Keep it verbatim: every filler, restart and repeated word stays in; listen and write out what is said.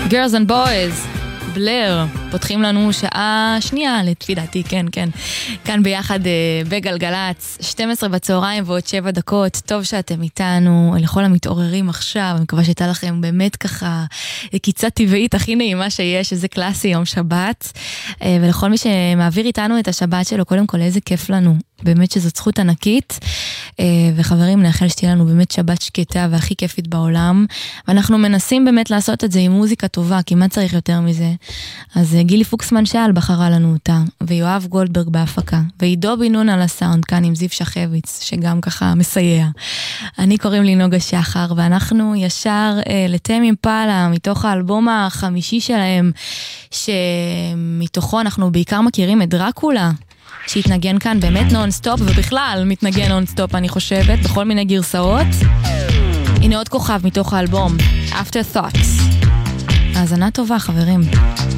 Girls and Boys, בלר, פותחים לנו שעה שנייה, לפי דעתי, כן, כן. כאן ביחד בגלגלץ, שתים עשרה בצהריים ועוד שבע דקות. טוב שאתם איתנו, לכל המתעוררים עכשיו, אני מקווה שהייתה לכם באמת ככה קיצה טבעית הכי נעימה שיש, איזה קלאסי יום שבת. ולכל מי שמעביר איתנו את השבת שלו, קודם כל איזה כיף לנו. באמת שזאת זכות ענקית, וחברים, נאחל שתהיה לנו באמת שבת שקטה והכי כיפית בעולם, ואנחנו מנסים באמת לעשות את זה עם מוזיקה טובה, כי מה צריך יותר מזה? אז גילי פוקסמן שאל בחרה לנו אותה, ויואב גולדברג בהפקה, ועידו בינון על הסאונד כאן עם זיו שחביץ, שגם ככה מסייע. אני קוראים לי נוגה שחר, ואנחנו ישר לתם אימפלה, מתוך האלבום החמישי שלהם, שמתוכו אנחנו בעיקר מכירים את דרקולה, שהתנגן כאן באמת נונסטופ, ובכלל מתנגן נונסטופ אני חושבת, בכל מיני גרסאות. הנה עוד כוכב מתוך האלבום, After Thoughts. האזנה טובה חברים.